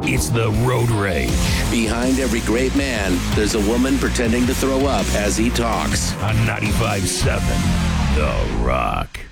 It's the Road Rage Behind every great man, there's a woman pretending to throw up as he talks. on 95.7 The Rock.